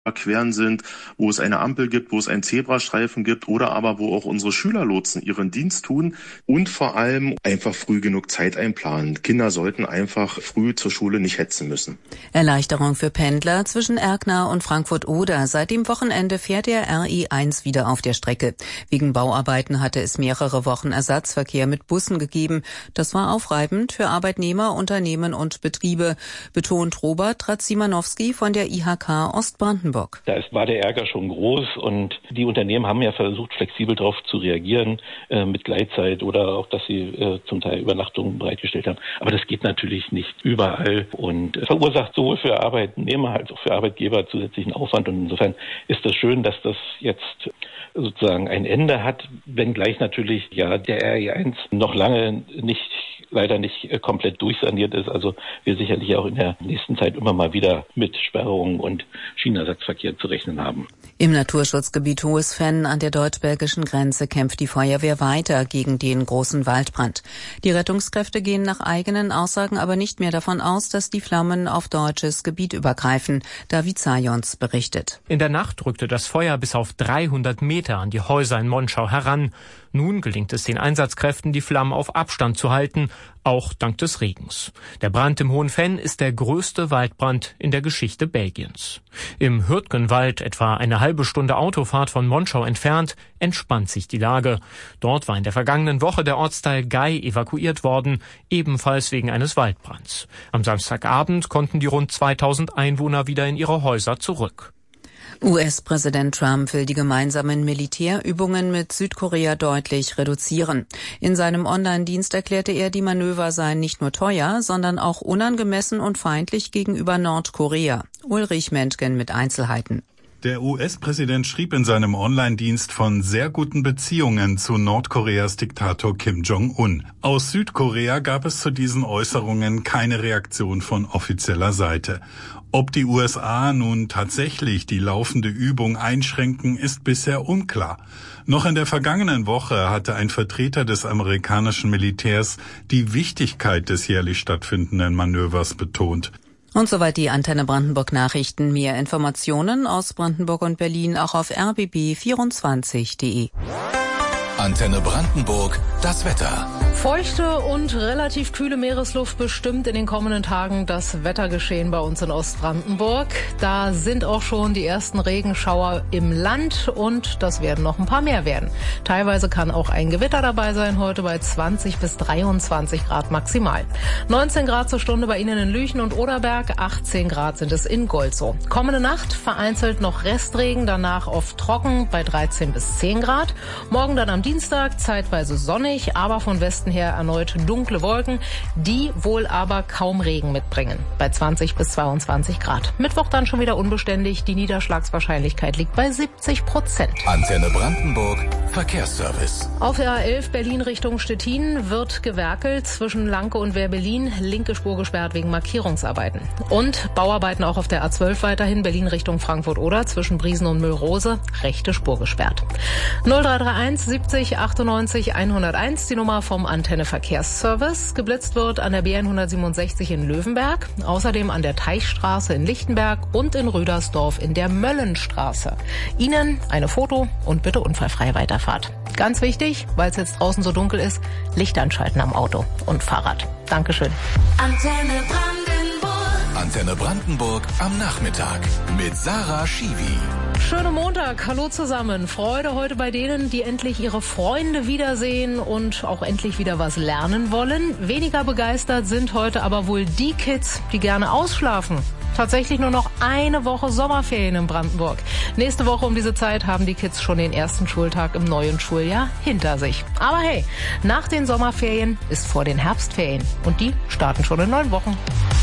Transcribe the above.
überqueren sind, wo es eine Ampel gibt, wo es einen Zebrastreifen gibt oder aber wo auch unsere Schülerlotsen ihren Dienst tun und vor allem einfach früh genug Zeit einplanen. Kinder sollten einfach früh zur Schule nicht hetzen müssen. Erleichterung für Pendler zwischen Erkner und Frankfurt-Oder. Seit dem Wochenende fährt der RE1 wieder auf der Strecke. Wegen Bauarbeiten hatte es mehrere Wochen Ersatzverkehr mit Bussen gegeben. Das war aufreibend für Arbeitnehmer, Unternehmen und Betriebe, betont Robert Radzimanowski von der IHK Ostbrandenburg. Da war der Ärger schon groß und die Unternehmen haben ja versucht, flexibel darauf zu reagieren, mit Gleitzeit oder auch, dass sie zum Teil Übernachtungen bereitgestellt haben. Aber das geht natürlich nicht überall und verursacht sowohl für Arbeitnehmer als auch für Arbeitgeber zusätzlichen Aufwand. Und insofern ist es schön, dass das jetzt sozusagen ein Ende hat, wenngleich natürlich ja der RE1 noch lange leider nicht komplett durchsaniert ist. Also wir sicherlich auch in der nächsten Zeit immer mal wieder mit Sperrungen und Schienenersatzverkehr zu rechnen haben. Im Naturschutzgebiet Hohes Venn an der deutsch-belgischen Grenze kämpft die Feuerwehr weiter gegen den großen Waldbrand. Die Rettungskräfte gehen nach eigenen Aussagen aber nicht mehr davon aus, dass die Flammen auf deutsches Gebiet übergreifen. David Zajons berichtet. In der Nacht rückte das Feuer bis auf 300 Meter an die Häuser in Monschau heran. Nun gelingt es den Einsatzkräften, die Flammen auf Abstand zu halten, auch dank des Regens. Der Brand im Hohen Venn ist der größte Waldbrand in der Geschichte Belgiens. Im Hürtgenwald, etwa eine halbe Stunde Autofahrt von Monschau entfernt, entspannt sich die Lage. Dort war in der vergangenen Woche der Ortsteil Gei evakuiert worden, ebenfalls wegen eines Waldbrands. Am Samstagabend konnten die rund 2000 Einwohner wieder in ihre Häuser zurück. US-Präsident Trump will die gemeinsamen Militärübungen mit Südkorea deutlich reduzieren. In seinem Online-Dienst erklärte er, die Manöver seien nicht nur teuer, sondern auch unangemessen und feindlich gegenüber Nordkorea. Ulrich Mentgen mit Einzelheiten. Der US-Präsident schrieb in seinem Online-Dienst von sehr guten Beziehungen zu Nordkoreas Diktator Kim Jong-un. Aus Südkorea gab es zu diesen Äußerungen keine Reaktion von offizieller Seite. Ob die USA nun tatsächlich die laufende Übung einschränken, ist bisher unklar. Noch in der vergangenen Woche hatte ein Vertreter des amerikanischen Militärs die Wichtigkeit des jährlich stattfindenden Manövers betont. Und soweit die Antenne Brandenburg Nachrichten. Mehr Informationen aus Brandenburg und Berlin auch auf rbb24.de. Antenne Brandenburg, das Wetter. Feuchte und relativ kühle Meeresluft bestimmt in den kommenden Tagen das Wettergeschehen bei uns in Ostbrandenburg. Da sind auch schon die ersten Regenschauer im Land und das werden noch ein paar mehr werden. Teilweise kann auch ein Gewitter dabei sein, heute bei 20 bis 23 Grad maximal. 19 Grad zur Stunde bei Ihnen in Lüchen und Oderberg, 18 Grad sind es in Golzow. Kommende Nacht vereinzelt noch Restregen, danach oft trocken bei 13 bis 10 Grad. Morgen dann am Dienstag zeitweise sonnig, aber von Westen her erneut dunkle Wolken, die wohl aber kaum Regen mitbringen, bei 20 bis 22 Grad. Mittwoch dann schon wieder unbeständig, die Niederschlagswahrscheinlichkeit liegt bei 70%. Antenne Brandenburg, Verkehrsservice. Auf der A11 Berlin Richtung Stettin wird gewerkelt, zwischen Lanke und Wehr-Berlin, linke Spur gesperrt wegen Markierungsarbeiten. Und Bauarbeiten auch auf der A12 weiterhin, Berlin Richtung Frankfurt-Oder, zwischen Briesen und Müllrose, rechte Spur gesperrt. 0331 70 98 101, die Nummer vom Antenne Verkehrsservice. Geblitzt wird an der B167 in Löwenberg, außerdem an der Teichstraße in Lichtenberg und in Rüdersdorf in der Möllenstraße. Ihnen eine Foto und bitte unfallfreie Weiterfahrt. Ganz wichtig, weil es jetzt draußen so dunkel ist, Licht anschalten am Auto und Fahrrad. Dankeschön. Antenne Brandenburg. Antenne Brandenburg am Nachmittag mit Sarah Schiwi. Schönen Montag, hallo zusammen. Freude heute bei denen, die endlich ihre Freunde wiedersehen und auch endlich wieder was lernen wollen. Weniger begeistert sind heute aber wohl die Kids, die gerne ausschlafen. Tatsächlich nur noch eine Woche Sommerferien in Brandenburg. Nächste Woche um diese Zeit haben die Kids schon den ersten Schultag im neuen Schuljahr hinter sich. Aber hey, nach den Sommerferien ist vor den Herbstferien und die starten schon in 9 Wochen.